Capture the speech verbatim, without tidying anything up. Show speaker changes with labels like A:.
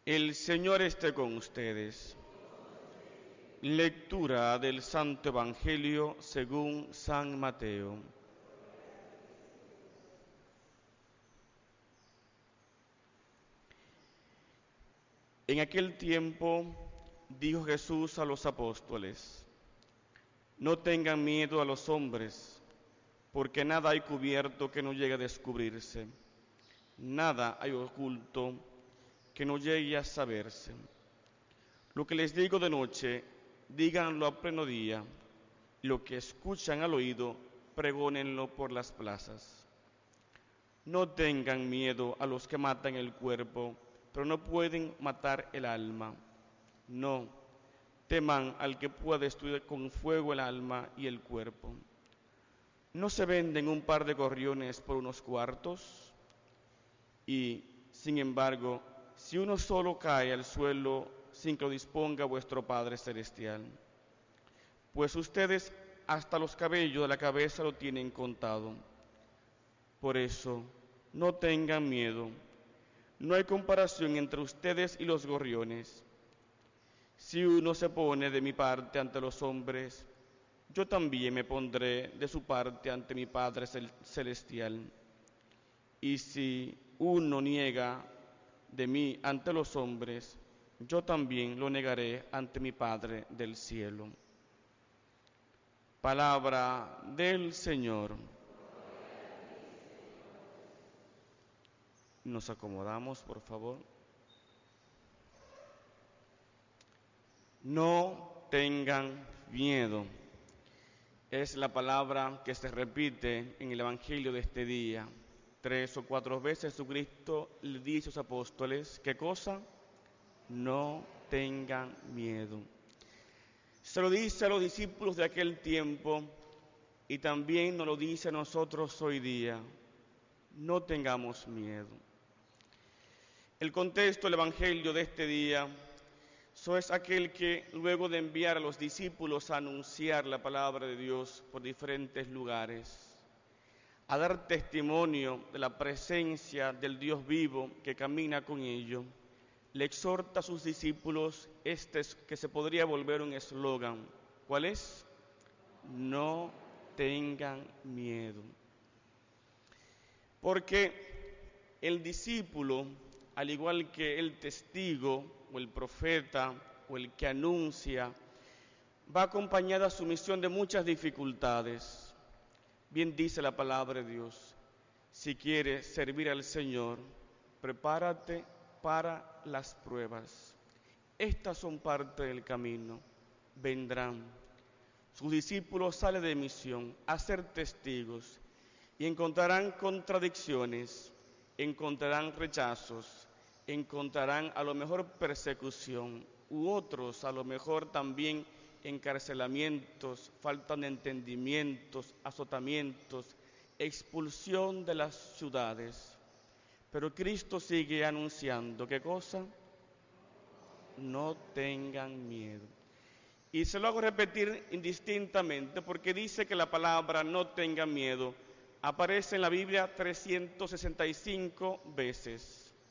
A: El Señor esté con ustedes. Lectura del Santo Evangelio según San Mateo. En aquel tiempo dijo Jesús a los apóstoles: No tengan miedo a los hombres, porque nada hay cubierto que no llegue a descubrirse, nada hay oculto que no llegue a saberse. Lo que les digo de noche, díganlo a pleno día, y lo que escuchan al oído, pregónenlo por las plazas. No tengan miedo a los que matan el cuerpo, pero no pueden matar el alma. No, teman al que pueda destruir con fuego el alma y el cuerpo. ¿No se venden un par de gorriones por unos cuartos? Y, sin embargo, si uno solo cae al suelo sin que lo disponga vuestro Padre Celestial, pues ustedes hasta los cabellos de la cabeza lo tienen contado. Por eso, no tengan miedo. No hay comparación entre ustedes y los gorriones. Si uno se pone de mi parte ante los hombres, yo también me pondré de su parte ante mi Padre Celestial. Y si uno niega de mí ante los hombres, yo también lo negaré ante mi Padre del cielo. Palabra del Señor. Nos acomodamos, por favor. No tengan miedo. Es la palabra que se repite en el Evangelio de este día. Tres o cuatro veces Jesucristo le dice a sus apóstoles, ¿qué cosa? No tengan miedo. Se lo dice a los discípulos de aquel tiempo y también nos lo dice a nosotros hoy día. No tengamos miedo. El contexto del Evangelio de este día eso es aquel que luego de enviar a los discípulos a anunciar la palabra de Dios por diferentes lugares, a dar testimonio de la presencia del Dios vivo que camina con ellos, le exhorta a sus discípulos este que se podría volver un eslogan. ¿Cuál es? No tengan miedo. Porque el discípulo, al igual que el testigo o el profeta o el que anuncia, va acompañada a su misión de muchas dificultades. Bien dice la palabra de Dios, si quieres servir al Señor, prepárate para las pruebas. Estas son parte del camino, vendrán. Sus discípulos salen de misión a ser testigos y encontrarán contradicciones, encontrarán rechazos, encontrarán a lo mejor persecución, u otros a lo mejor también encarcelamientos, falta de entendimientos, azotamientos, expulsión de las ciudades. Pero Cristo sigue anunciando, ¿qué cosa? No tengan miedo. Y se lo hago repetir indistintamente porque dice que la palabra no tengan miedo aparece en la Biblia trescientas sesenta y cinco veces.